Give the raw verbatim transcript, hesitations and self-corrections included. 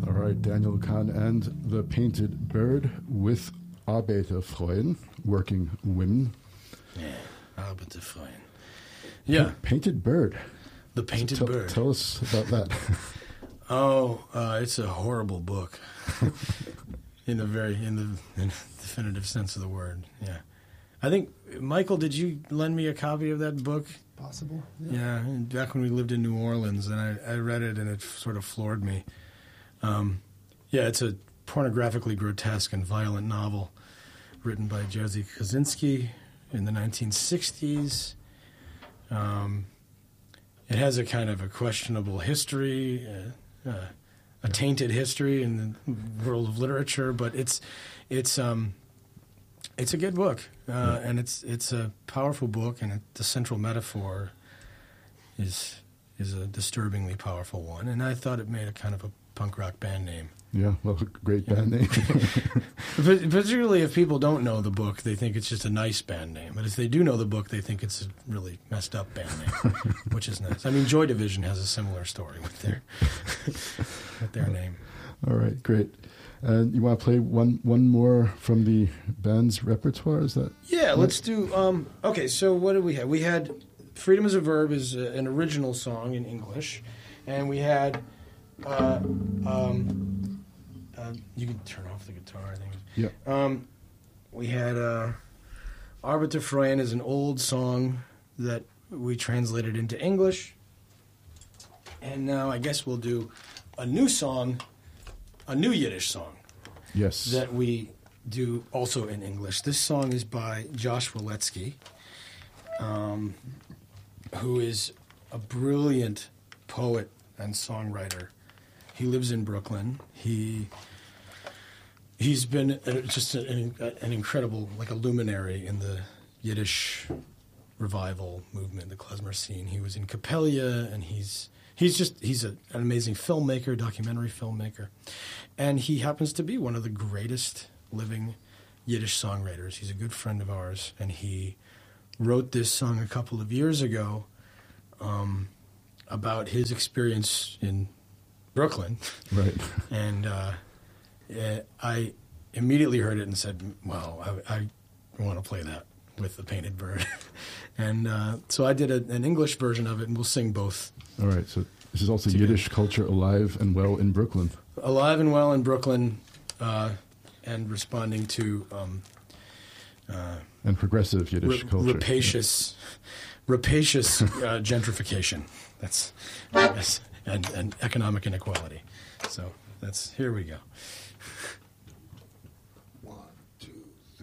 All right, Daniel Kahn and the Painted Bird with Arbeiterfrauen, working women. Yeah, Arbeiterfrauen. Yeah. Painted Bird. The Painted so tell, Bird. Tell us about that. oh, uh, it's a horrible book. in the very, in the in definitive sense of the word, yeah. I think, Michael, did you lend me a copy of that book? Possible. Yeah, yeah back when we lived in New Orleans, and I, I read it, and it sort of floored me. Um, yeah, it's a pornographically grotesque and violent novel written by Jerzy Kosinski in the nineteen sixties. Um, it has a kind of a questionable history, uh, uh, a tainted history in the world of literature, but it's it's um, it's a good book, uh, and it's it's a powerful book, and it, the central metaphor is is a disturbingly powerful one, and I thought it made a kind of a punk rock band name. Yeah, well, great band name. Particularly if people don't know the book, they think it's just a nice band name. But if they do know the book, they think it's a really messed up band name, which is nice. I mean, Joy Division has a similar story with their with their name. All right, great. And you want to play one one more from the band's repertoire? Is that? Yeah, let's do. Um, okay, so what did we have? We had "Freedom is a Verb" is a, an original song in English, and we had. Uh, um, uh, you can turn off the guitar, I think. Yeah. Um, we had uh, Arbeiterfrauen is an old song that we translated into English. And now I guess we'll do a new song, a new Yiddish song. Yes. That we do also in English. This song is by Josh Waletsky, um, who is a brilliant poet and songwriter. He lives in Brooklyn. He he's been a, just an, an incredible, like a luminary in the Yiddish revival movement, the klezmer scene. He was in Capella, and he's he's just he's a, an amazing filmmaker, documentary filmmaker, and he happens to be one of the greatest living Yiddish songwriters. He's a good friend of ours, and he wrote this song a couple of years ago um, about his experience in Brooklyn. Right. And uh, I immediately heard it and said, well, I, I want to play that with the Painted Bird. and uh, so I did a, an English version of it, and we'll sing both. All right. So this is also together. Yiddish culture alive and well in Brooklyn. Alive and well in Brooklyn, uh, and responding to... Um, uh, and progressive Yiddish ra- culture. Rapacious, yeah. rapacious uh, gentrification. That's... that's and, and economic inequality. So that's here we go.